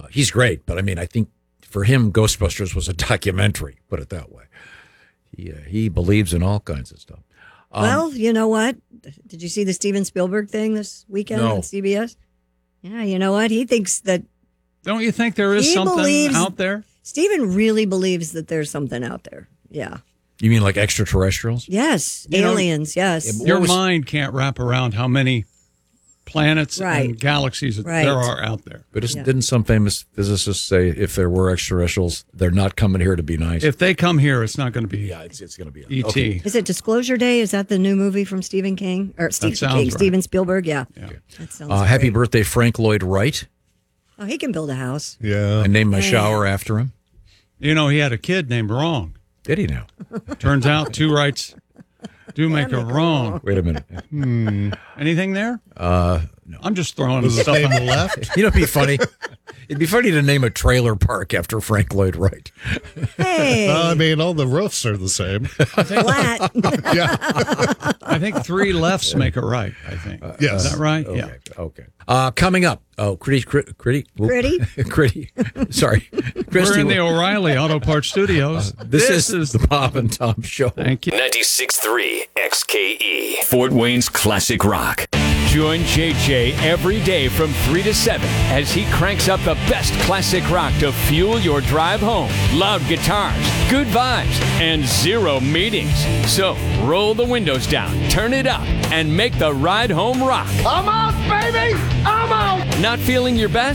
He's great, but I mean, I think for him, Ghostbusters was a documentary, put it that way. He believes in all kinds of stuff. Well, you know what? Did you see the Steven Spielberg thing this weekend on CBS? Yeah, you know what? He thinks that... Don't you think there is something out there? Steven really believes that there's something out there. Yeah. You mean like extraterrestrials? Yes. Aliens, yes. Your mind can't wrap around how many planets and galaxies there are out there. But didn't some famous physicists say if there were extraterrestrials, they're not coming here to be nice? If they come here, it's not going to be. Yeah, it's going to be E.T. Okay. Is it Disclosure Day? Is that the new movie from Stephen King? Or Steven Spielberg? Yeah. That sounds happy birthday, Frank Lloyd Wright. Oh, he can build a house. Yeah. I named my shower after him. You know, he had a kid named Wrong. Did he now? Turns out two rights do make a wrong. Wait a minute. Anything there? No. I'm just throwing Was the stuff table out. left? You know, it'd be funny. It'd be funny to name a trailer park after Frank Lloyd Wright. Hey. I mean, all the roofs are the same. Flat. Yeah. I think three lefts make a right, I think. Yes. Is that right? Okay. Yeah. Okay. Coming up. Oh, Critty. Sorry. Christy, We're in the O'Reilly Auto Parts Studios. This is the Bob and Tom Show. Thank you. 96.3 XKE, Fort Wayne's classic rock. Join JJ every day from 3 to 7 as he cranks up the best classic rock to fuel your drive home. Loud guitars, good vibes, and zero meetings. So roll the windows down, turn it up, and make the ride home rock. I'm out, baby! I'm out! Not feeling your best?